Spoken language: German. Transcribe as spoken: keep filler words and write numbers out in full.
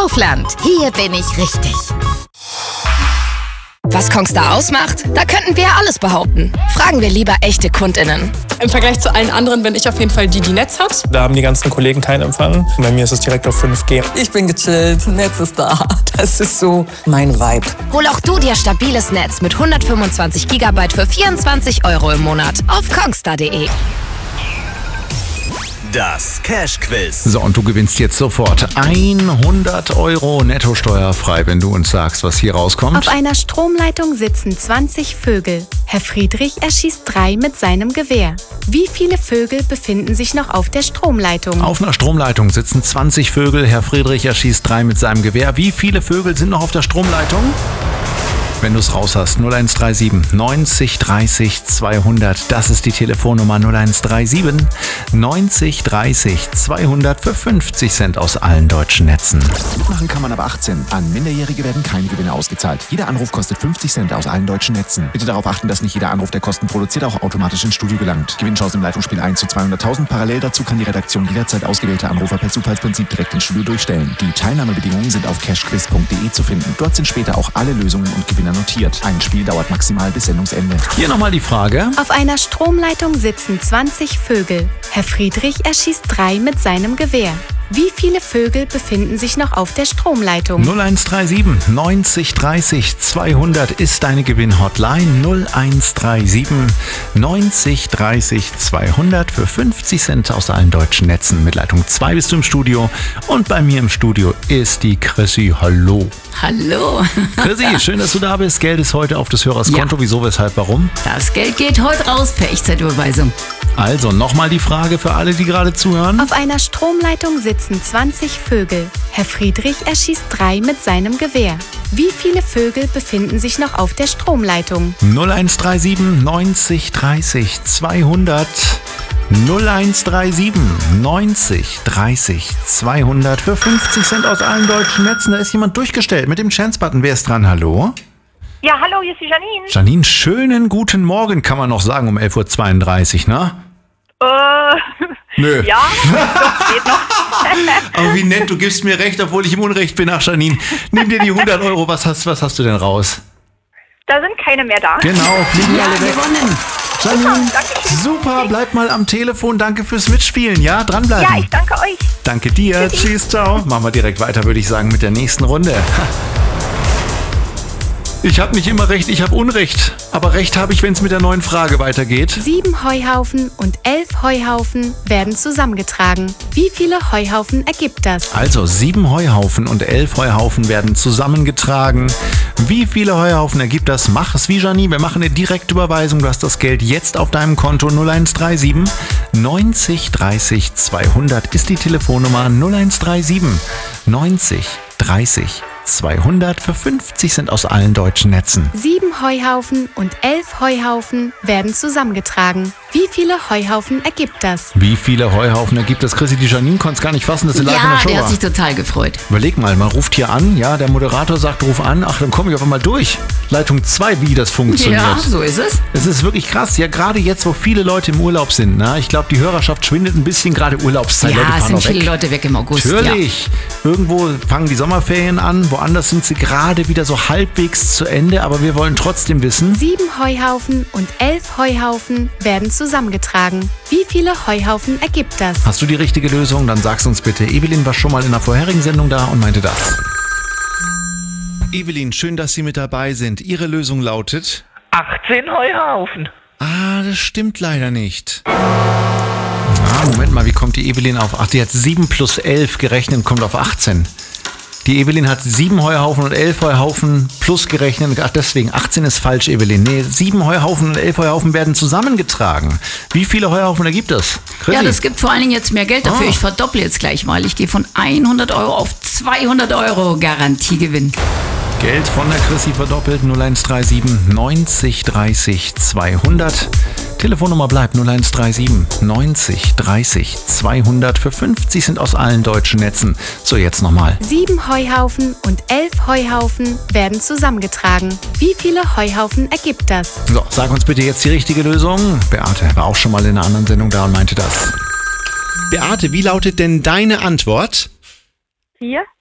Kaufland. Hier bin ich richtig. Was Kongstar ausmacht? Da könnten wir ja alles behaupten. Fragen wir lieber echte KundInnen. Im Vergleich zu allen anderen bin ich auf jeden Fall die, die Netz hat. Da haben die ganzen Kollegen keinen Empfang. Bei mir ist es direkt auf fünf G. Ich bin gechillt, Netz ist da. Das ist so mein Vibe. Hol auch du dir stabiles Netz mit hundertfünfundzwanzig Gigabyte für vierundzwanzig Euro im Monat auf kongstar punkt de. Das Cash-Quiz. So, und du gewinnst jetzt sofort hundert Euro netto steuerfrei, wenn du uns sagst, was hier rauskommt. Auf einer Stromleitung sitzen zwanzig Vögel. Herr Friedrich erschießt drei mit seinem Gewehr. Wie viele Vögel befinden sich noch auf der Stromleitung? Auf einer Stromleitung sitzen zwanzig Vögel. Herr Friedrich erschießt drei mit seinem Gewehr. Wie viele Vögel sind noch auf der Stromleitung? Wenn du es raus hast, null eins drei sieben neunzig dreißig zweihundert. Das ist die Telefonnummer null eins drei sieben neunzig dreißig zweihundert für fünfzig Cent aus allen deutschen Netzen. Mitmachen kann man ab achtzehn. An Minderjährige werden keine Gewinne ausgezahlt. Jeder Anruf kostet fünfzig Cent aus allen deutschen Netzen. Bitte darauf achten, dass nicht jeder Anruf, der Kosten produziert, auch automatisch ins Studio gelangt. Gewinnchance im Leitungsspiel eins zu zweihunderttausend. Parallel dazu kann die Redaktion jederzeit ausgewählte Anrufer per Zufallsprinzip direkt ins Studio durchstellen. Die Teilnahmebedingungen sind auf cashquiz punkt de zu finden. Dort sind später auch alle Lösungen und Gewinner notiert. Ein Spiel dauert maximal bis Sendungsende. Hier nochmal die Frage. Auf einer Stromleitung sitzen zwanzig Vögel. Herr Friedrich erschießt drei mit seinem Gewehr. Wie viele Vögel befinden sich noch auf der Stromleitung? null eins drei sieben neunzig dreißig zweihundert ist deine Gewinn-Hotline. null eins drei sieben neunzig dreißig zweihundert für fünfzig Cent aus allen deutschen Netzen. Mit Leitung zwei bist du im Studio und bei mir im Studio ist die Chrissy. Hallo. Hallo. Chrissy, schön, dass du da bist. Geld ist heute auf des Hörers Konto. Ja. Wieso, weshalb, warum? Das Geld geht heute raus per Echtzeitüberweisung. Also nochmal die Frage für alle, die gerade zuhören. Auf einer Stromleitung sitzen zwanzig Vögel. Herr Friedrich erschießt drei mit seinem Gewehr. Wie viele Vögel befinden sich noch auf der Stromleitung? null eins drei sieben neunzig dreißig zweihundert. null eins drei sieben neunzig dreißig zweihundert für fünfzig Cent aus allen deutschen Netzen. Da ist jemand durchgestellt mit dem Chance-Button. Wer ist dran? Hallo? Ja, hallo, hier ist die Janine. Janine, schönen guten Morgen, kann man noch sagen, um elf Uhr zweiunddreißig, ne? Äh, Nö. Ja, doch, geht noch. Aber wie nett, du gibst mir recht, obwohl ich im Unrecht bin. Ach, Janine, nimm dir die hundert Euro, was hast, was hast du denn raus? Da sind keine mehr da. Genau, fliegen Ja, alle weg. gewonnen. Janine, super, bleib mal am Telefon, danke fürs Mitspielen, ja? Dranbleiben. Ja, ich danke euch. Danke dir, tschüss, ciao. Machen wir direkt weiter, würde ich sagen, mit der nächsten Runde. Ich habe nicht immer recht, ich habe Unrecht. Aber recht habe ich, wenn es mit der neuen Frage weitergeht. Sieben Heuhaufen und elf Heuhaufen werden zusammengetragen. Wie viele Heuhaufen ergibt das? Also sieben Heuhaufen und elf Heuhaufen werden zusammengetragen. Wie viele Heuhaufen ergibt das? Mach es wie Janine, wir machen eine Direktüberweisung. Du hast das Geld jetzt auf deinem Konto. null eins drei sieben neunzig dreißig zweihundert ist die Telefonnummer. null eins drei sieben neunzig dreißig zweihundert für fünfzig Cent aus allen deutschen Netzen. Sieben Heuhaufen und elf Heuhaufen werden zusammengetragen. Wie viele Heuhaufen ergibt das? Wie viele Heuhaufen ergibt das? Chrissy, die Janine konnte es gar nicht fassen, dass sie live in der Ja, Show der war. hat sich total gefreut. Überleg mal, man ruft hier an, ja, der Moderator sagt, ruf an, ach, dann komme ich auf einmal durch. Leitung zwei, wie das funktioniert. Ja, so ist es. Es ist wirklich krass, ja, gerade jetzt, wo viele Leute im Urlaub sind, ne? Ich glaube, die Hörerschaft schwindet ein bisschen, gerade Urlaubszeit. Ja, Leute es fahren sind auch viele weg. Leute weg im August. Natürlich. Irgendwo fangen die Sommerferien an, woanders sind sie gerade wieder so halbwegs zu Ende, aber wir wollen trotzdem wissen. Sieben Heuhaufen und elf Heuhaufen werden zusammengetragen. Wie viele Heuhaufen ergibt das? Hast du die richtige Lösung? Dann sag's uns bitte. Evelyn war schon mal in der vorherigen Sendung da und meinte das. Evelyn, schön, dass Sie mit dabei sind. Ihre Lösung lautet... achtzehn Heuhaufen. Ah, das stimmt leider nicht. Ah, Moment mal, wie kommt die Evelyn auf? Ach, die hat sieben plus elf gerechnet und kommt auf achtzehn. Die Evelyn hat sieben Heuhaufen und elf Heuhaufen plus gerechnet. Ach, deswegen, achtzehn ist falsch, Evelyn. Nee, sieben Heuhaufen und elf Heuhaufen werden zusammengetragen. Wie viele Heuhaufen ergibt das? Chrissy? Ja, das gibt vor allen Dingen jetzt mehr Geld dafür. Ah. Ich verdopple jetzt gleich mal. Ich gehe von hundert Euro auf zweihundert Euro Garantiegewinn. Geld von der Chrissy verdoppelt. null eins drei sieben neunzig dreißig zweihundert. Telefonnummer bleibt null eins drei sieben neunzig dreißig zweihundert für fünfzig Cent aus allen deutschen Netzen. So, jetzt nochmal. Sieben Heuhaufen und elf Heuhaufen werden zusammengetragen. Wie viele Heuhaufen ergibt das? So, sag uns bitte jetzt die richtige Lösung. Beate war auch schon mal in einer anderen Sendung da und meinte das. Beate, wie lautet denn deine Antwort? Vier.